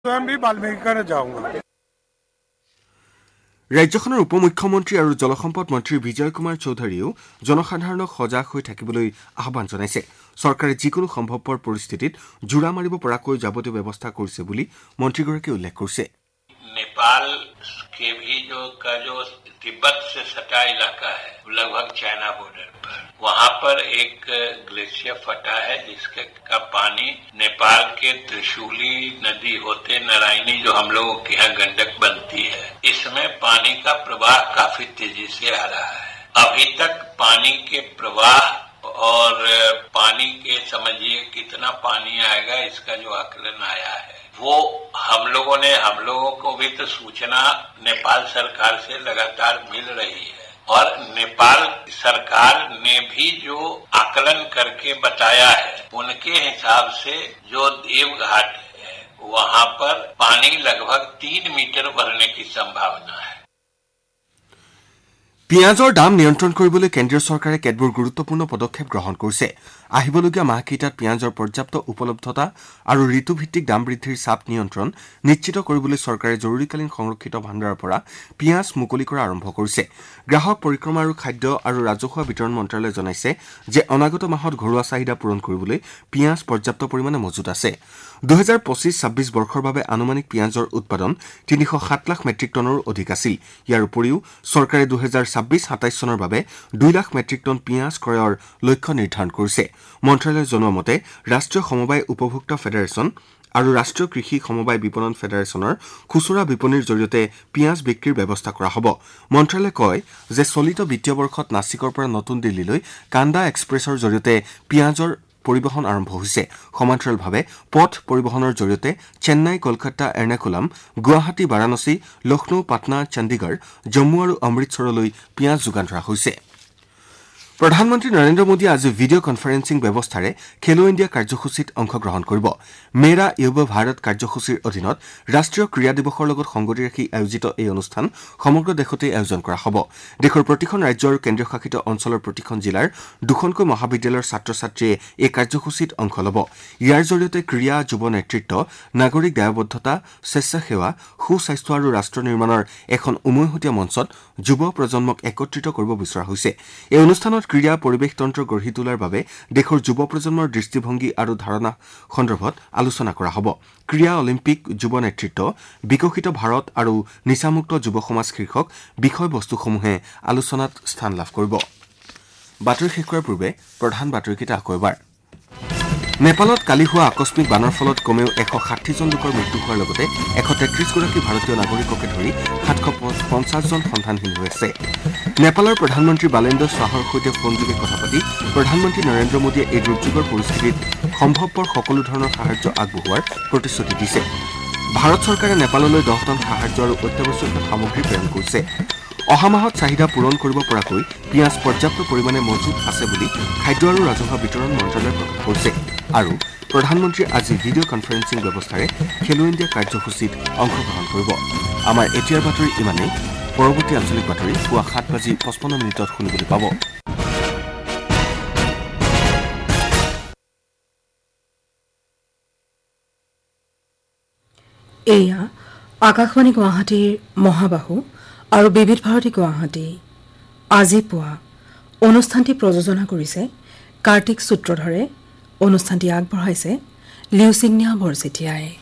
स्वयं भी वाल्मीकि जाऊंगा। ৰাজ্যখনৰ উপমুখ্যমন্ত্ৰী আৰু জলসম্পদ মন্ত্ৰী বিজয় কুমাৰ চৌধুৰীয়েও জনসাধাৰণক সজাগ হৈ থাকিবলৈ আহ্বান জনাইছে। চৰকাৰে যিকোনো সম্ভৱপৰ পৰিস্থিতিত জোৰা মাৰিব পৰাকৈ যাৱতীয় ব্যৱস্থা কৰিছে বুলি মন্ত্ৰীগৰাকীয়ে উল্লেখ কৰিছে। नेपाल के भी जो तिब्बत से सटा इलाका है लगभग चाइना बॉर्डर पर, वहाँ पर एक ग्लेशियर फटा है जिसके का पानी नेपाल के त्रिशूली नदी होते नारायणी जो हम लोगों के यहाँ गंडक बनती है, इसमें पानी का प्रवाह काफी तेजी से आ रहा है। अभी तक पानी के प्रवाह और पानी के समझिए कितना पानी आएगा इसका जो आकलन आया है वो हम लोगों को भी तो सूचना नेपाल सरकार से लगातार मिल रही है और नेपाल सरकार ने भी जो आकलन करके बताया है उनके हिसाब से जो देवघाट है वहाँ पर पानी लगभग 3 मीटर बढ़ने की संभावना है। পিয়াজৰ দাম নিয়ন্ত্ৰণ কৰিবলৈ কেন্দ্ৰীয় চৰকাৰে কেতবোৰ গুৰুত্বপূৰ্ণ পদক্ষেপ গ্ৰহণ কৰিছে। আহিবলগীয়া মাহকেইটাত পিয়াজৰ পৰ্যাপ্ত উপলব্ধতা আৰু ঋতুভিত্তিক দাম বৃদ্ধিৰ চাপ নিয়ন্ত্ৰণ নিশ্চিত কৰিবলৈ চৰকাৰে জৰুৰীকালীন সংৰক্ষিত ভাণ্ডাৰৰ পৰা পিয়াজ মুকলি কৰা আৰম্ভ কৰিছে। গ্ৰাহক পৰিক্ৰমা আৰু খাদ্য আৰু ৰাজহুৱা বিতৰণ মন্ত্ৰালয়ে জনাইছে যে অনাগত মাহত ঘৰুৱা চাহিদা পূৰণ কৰিবলৈ পিয়াজ পৰ্যাপ্ত পৰিমাণে মজুত আছে। 2025-26 বৰ্ষৰ বাবে আনুমানিক পিয়াজৰ উৎপাদন 307 লাখ মেট্ৰিক টনৰো অধিক আছিল। ইয়াৰ উপৰিও চৰকাৰে 2026-27 চনৰ বাবে 2 লাখ মেট্ৰিক টন পিয়াজ ক্ৰয়ৰ লক্ষ্য নিৰ্ধাৰণ কৰিছে। মন্ত্ৰালয়ে জনোৱা মতে ৰাষ্ট্ৰীয় সমবায় উপভোক্তা ফেডাৰেচন আৰু ৰাষ্ট্ৰীয় কৃষি সমবায় বিপণন ফেডাৰেচনৰ খুচুৰা বিপণীৰ জৰিয়তে পিয়াজ বিক্ৰীৰ ব্যৱস্থা কৰা হ'ব। মন্ত্ৰালয়ে কয় যে চলিত বিত্তীয় বৰ্ষত নাছিকৰ পৰা নতুন দিল্লীলৈ কান্দা এক্সপ্ৰেছৰ জৰিয়তে পিয়াজৰ পৰিবহণ আৰম্ভ হৈছে। সমান্তৰালভাৱে পথ পৰিবহণৰ জৰিয়তে চেন্নাই, কলকাতা, এৰ্নাকুলাম, গুৱাহাটী, বাৰাণসী, লক্ষ্ণৌ, পাটনা, চণ্ডীগড়, জম্মু আৰু অমৃতসৰলৈ পিয়াজ যোগান ধৰা হৈছে। প্ৰধানমন্ত্ৰী নৰেন্দ্ৰ মোদীয়ে আজি ভিডিঅ' কনফাৰেন্সিং ব্যৱস্থাৰে খেলো ইণ্ডিয়া কাৰ্যসূচীত অংশগ্ৰহণ কৰিব। মেৰা ইউৱ ভাৰত কাৰ্যসূচীৰ অধীনত ৰাষ্ট্ৰীয় ক্ৰীড়া দিৱসৰ লগত সংগতি ৰাখি আয়োজিত এই অনুষ্ঠান সমগ্ৰ দেশতে আয়োজন কৰা হ'ব। দেশৰ প্ৰতিখন ৰাজ্য আৰু কেন্দ্ৰীয় শাসিত অঞ্চলৰ প্ৰতিখন জিলাৰ 2খনকৈ মহাবিদ্যালয়ৰ ছাত্ৰ ছাত্ৰীয়ে এই কাৰ্যসূচীত অংশ ল'ব। ইয়াৰ জৰিয়তে ক্ৰীড়া, যুৱ নেতৃত্ব, নাগৰিক দায়বদ্ধতা, স্বেচ্ছাসেৱা, সুস্বাস্থ্য আৰু ৰাষ্ট্ৰ নিৰ্মাণৰ এখন উমৈহতীয়া মঞ্চত যুৱ প্ৰজন্মক একত্ৰিত কৰিব বিচৰা হৈছে। এই অনুষ্ঠানত ক্ৰীড়া পৰিৱেশতন্ত্ৰ গঢ়ি তোলাৰ বাবে দেশৰ যুৱ প্ৰজন্মৰ দৃষ্টিভংগী আৰু ধাৰণা সন্দৰ্ভত আলোচনা কৰা হ'ব। ক্ৰীড়া, অলিম্পিক, যুৱ নেতৃত্ব, বিকশিত ভাৰত আৰু নিচামুক্ত যুৱ সমাজ শীৰ্ষক বিষয়বস্তুসমূহে আলোচনাত স্থান লাভ কৰিব। বাতৰি শেষ কৰাৰ পূৰ্বে প্ৰধান বাতৰিকেইটা আকৌ এবাৰ। নেপালত কালি হোৱা আকস্মিক বানৰ ফলত কমেও 160 জন লোকৰ মৃত্যু হোৱাৰ লগতে 133 গৰাকী ভাৰতীয় নাগৰিককে ধৰি 750 জন সন্ধানহীন হৈ আছে। নেপালৰ প্ৰধানমন্ত্ৰী বালেন্দ্ৰ শ্বাহৰ সৈতে ফোনযোগে কথা পাতি প্ৰধানমন্ত্ৰী নৰেন্দ্ৰ মোদীয়ে এই দুৰ্যোগৰ পৰিস্থিতিত সম্ভৱপৰ সকলো ধৰণৰ সাহায্য আগবঢ়োৱাৰ প্ৰতিশ্ৰুতি দিছে। ভাৰত চৰকাৰে নেপাললৈ 10 টন সাহায্য আৰু অত্যাৱশ্যকীয় সামগ্ৰী প্ৰেৰণ কৰিছে। অহা মাহত চাহিদা পূৰণ কৰিব পৰাকৈ পিয়াজ পৰ্যাপ্ত পৰিমাণে মজুত আছে বুলি খাদ্য আৰু ৰাজহুৱা বিতৰণ মন্ত্ৰালয়ে প্ৰকাশ কৰিছে। আৰু প্ৰধানমন্ত্ৰীয়ে আজি ভিডিঅ' কনফাৰেন্সিং ব্যৱস্থাৰে খেলো ইণ্ডিয়া কাৰ্যসূচীত অংশগ্ৰহণ কৰিব। আমাৰ এতিয়াৰ বাতৰি ইমানেই। পৰৱৰ্তী আঞ্চলিক বাতৰি পুৱা 7:55 শুনিবলৈ পাব। এয়া আকাশবাণী গুৱাহাটীৰ মহাবাহু আৰু বিবিধ ভাৰতী গুৱাহাটী। আজি পুৱা অনুষ্ঠানটি প্ৰযোজনা কৰিছে কাৰ্তিক সূত্ৰধৰে। অনুষ্ঠানটি আগবঢ়াইছে লিউচিন্যা বৰচেতিয়াই।